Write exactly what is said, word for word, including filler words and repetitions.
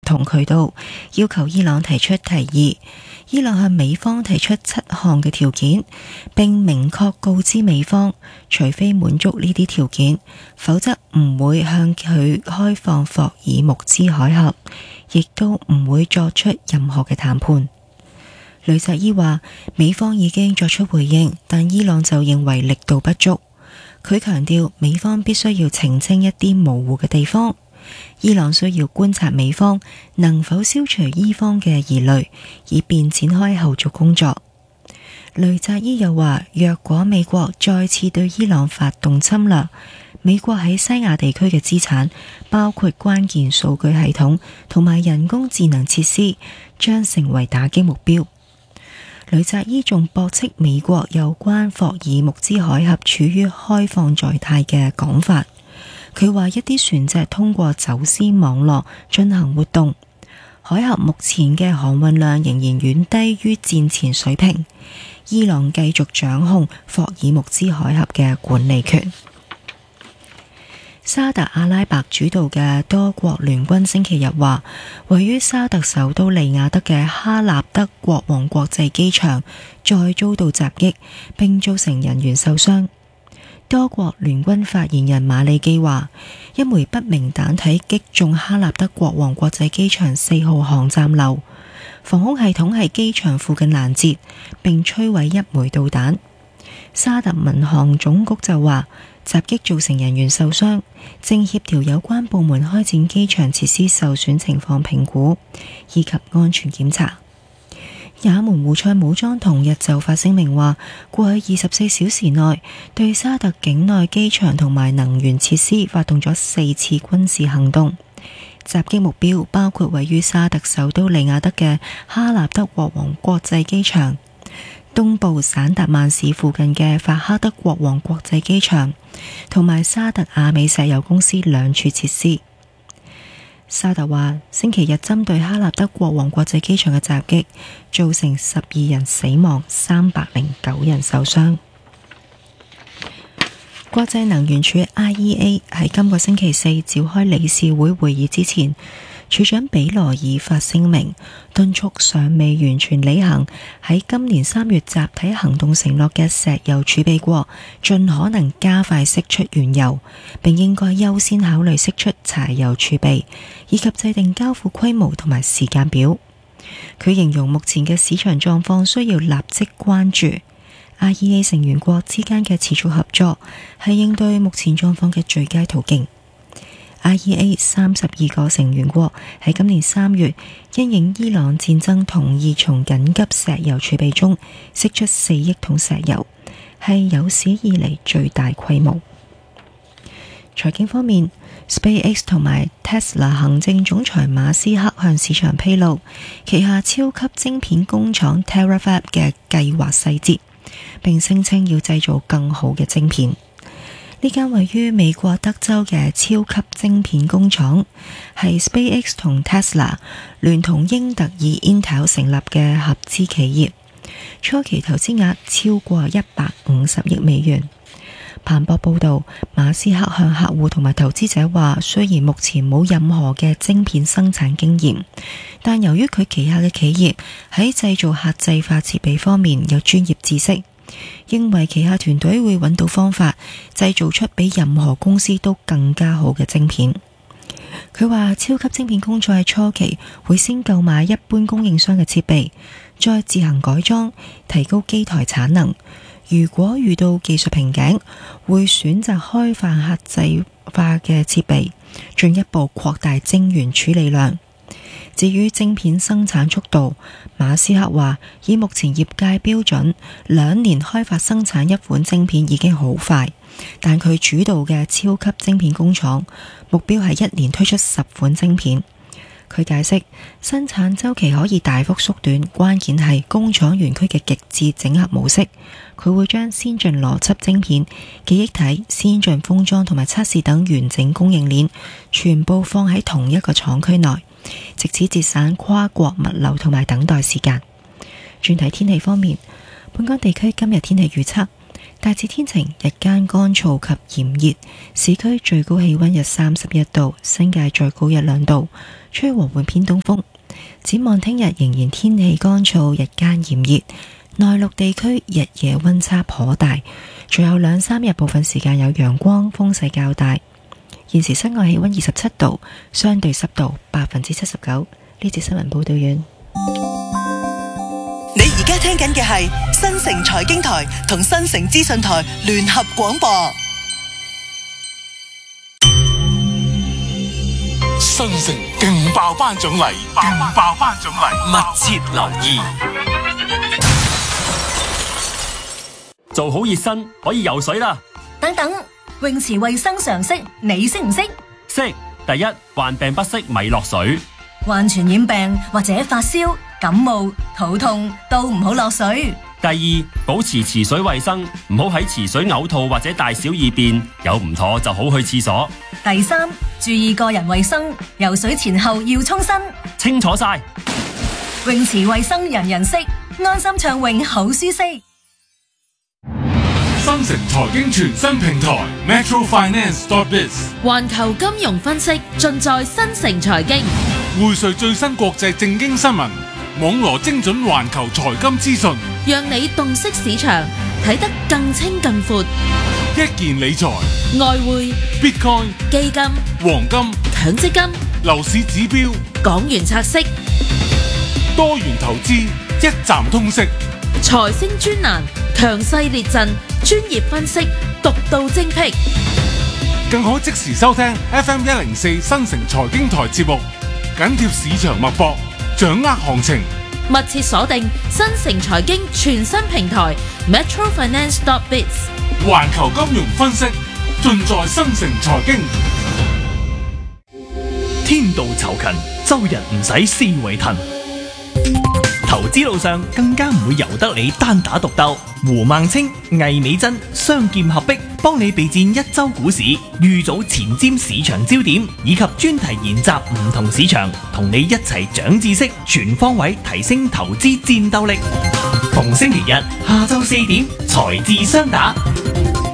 同渠道，要求伊朗提出提議。伊朗向美方提出七項嘅條件，並明確告知美方，除非滿足呢啲條件，否則唔會向佢開放霍爾木茲海峽，亦都唔會作出任何嘅談判。雷澤伊話，美方已經作出回應，但伊朗就認為力度不足。佢強調，美方必須要澄清一啲模糊嘅地方。伊朗需要觀察美方能否消除伊方嘅疑慮，以便展開後續工作。雷扎伊又話，若果美國再次對伊朗發動侵略，美國喺西亞地區嘅資產，包括關鍵數據系統同埋人工智能設施，將成為打擊目標。雷扎伊仲駁斥美國有關霍爾木茲海峽處於開放狀態嘅講法。佢話一啲船隻通過走私網絡進行活動，海峽目前嘅航運量仍然遠低於戰前水平。伊朗繼續掌控霍爾木茲海峽嘅管理權。沙特阿拉伯主導嘅多國聯軍星期日話，位於沙特首都利雅得嘅哈納德國王國際機場再遭到襲擊，並造成人員受傷。多國聯軍發言人馬里基話，一枚不明彈體擊中哈納德國王國際機場四號航站樓，防空系統喺機場附近攔截，並摧毀一枚導彈。沙特民航總局就話，襲擊造成人員受傷，正協調有關部門開展機場設施受損情況評估以及安全檢查。也門胡塞武裝同日就發聲明話，過去二十四小時內對沙特境內機場同埋能源設施發動咗四次軍事行動，襲擊目標包括位於沙特首都利雅得嘅哈納德國王國際機場、東部省達曼市附近嘅法哈德國王國際機場同埋沙特阿美石油公司兩處設施。沙特話，星期日針對哈納德國王國際機場嘅襲擊，造成十二人死亡，三百零九人受傷。國際能源署 I E A 喺今個星期四召開理事會會議之前，署長比羅爾發聲明，敦促尚未完全履行喺今年三月集體行動承諾嘅石油儲備國，盡可能加快釋出原油，並應該優先考慮釋出柴油儲備，以及制定交付規模同埋時間表。佢形容目前嘅市場狀況需要立即關注。I E A 成員國之間嘅持續合作係應對目前狀況嘅最佳途徑。I E A 三十二個成員國喺今年三月因應伊朗戰爭，同意從緊急石油儲備中釋出四億桶石油，係有史以嚟最大規模。財經方面， SpaceX 同埋 Tesla 行政總裁馬斯克向市場披露旗下超級晶片工廠 Terafab 嘅計劃細節，並聲稱要製造更好嘅晶片。呢間位於美國德州嘅超級晶片工廠係 SpaceX 同 Tesla 聯同英特爾 Intel 成立嘅合資企業，初期投資額超過一百五十億美元。彭博報道，馬斯克向客戶同埋投資者話，雖然目前冇任何嘅晶片生產經驗，但由於佢旗下嘅企業喺製造客製化設備方面有專業知識，認為旗下團隊會揾到方法製造出比任何公司都更加好嘅晶片。佢話超級晶片工廠喺初期會先購買一般供應商嘅設備，再自行改裝，提高機台產能。如果遇到技術瓶頸，會選擇開發客製化嘅設備，進一步擴大晶圓處理量。至於晶片生產速度，馬斯克話以目前業界標準，兩年開發生產一款晶片已經好快，但佢主導嘅超級晶片工廠目標係一年推出十款晶片。佢解釋生產週期可以大幅縮短，關鍵係工廠園區嘅極致整合模式。佢會將先進邏輯晶片、記憶體、先進封裝同埋測試等完整供應鏈全部放喺同一個廠區內，藉此節省跨國物流同埋等待時間。轉睇天氣方面，本港地區今日天氣預測大致天晴，日間乾燥及炎熱，市區最高氣溫約三十一度，新界再高一兩度，吹和緩偏東風。展望聽日仍然天氣乾燥，日間炎熱，內陸地區日夜溫差頗大，最後兩三日部分時間有陽光，風勢較大。現時室外氣溫二十七度，相對濕度百分之七十九。呢節新聞報道完。 你而家聽緊嘅係新城財經台同新城資訊台聯合廣播。 新城勁爆頒獎禮，勁爆頒獎禮，密切留意。 做好熱身可以游水啦。 等等，泳池衛生常識你識唔識？ 識。第一，患病不適咪落水。 患傳染病或者發燒、感冒、肚痛都唔好落水。 第二，保持池水衛生，唔好喺池水嘔吐或者大小二便，有唔妥就好去廁所。 第三，注意個人衛生，游水前後要沖身。 清楚晒。 泳池衛生人人識，安心暢泳好舒適。 新城財經全新平台 Metro Finance dot biz， 環球金融分析盡在新城財經， 匯萃最新國際政經新聞，網羅精準環球財金資訊， 讓你洞悉市場，睇得更清更闊。 一件理財、 外匯、 Bitcoin、 基金、 黃金、 強積金、 樓市指標、 港元拆息、 多元投資，一站通識。 財星專欄，強勢列陣，專業分析，獨到精闢， 更可即時收聽 F M 一零四新城財經台節目，緊貼市場脈搏，掌握行情。 密切鎖定新城財經全新平台 Metro Finance dot biz， 環球金融分析盡在新城財經。 天道酬勤，周日唔使思維騰。投資路上更加唔會由得你單打獨鬥，胡孟青、魏美珍雙劍合璧，幫你備戰一周股市，預早前瞻市場焦點，以及專題研習唔同市場，同你一齊長知識，全方位提升投資戰鬥力。逢星期日下晝四點，財智雙打。